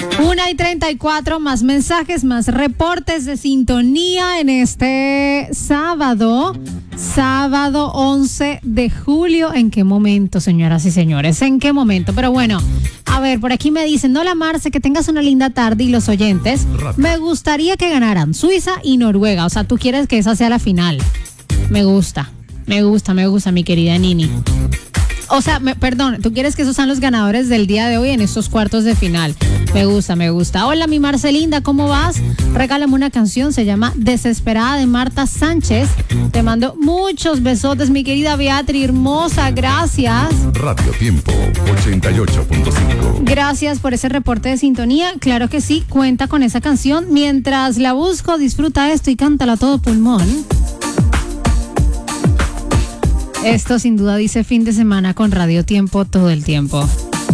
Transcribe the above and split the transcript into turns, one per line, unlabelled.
1:34, más mensajes, más reportes de sintonía en este sábado 11 de julio. ¿En qué momento, señoras y señores? ¿En qué momento? Pero bueno, a ver, por aquí me dicen, hola Marce, que tengas una linda tarde, y los oyentes, me gustaría que ganaran Suiza y Noruega. O sea, tú quieres que esa sea la final. Me gusta, mi querida Nini. O sea, perdón, tú quieres que esos sean los ganadores del día de hoy en estos cuartos de final. Me gusta. Hola, mi Marcelinda, ¿cómo vas? Regálame una canción, se llama Desesperada, de Marta Sánchez. Te mando muchos besotes, mi querida Beatriz, hermosa, gracias.
Radio Tiempo 88.5.
Gracias por ese reporte de sintonía. Claro que sí, cuenta con esa canción. Mientras la busco, disfruta esto y cántala a todo pulmón. Esto sin duda dice fin de semana con Radio Tiempo todo el tiempo.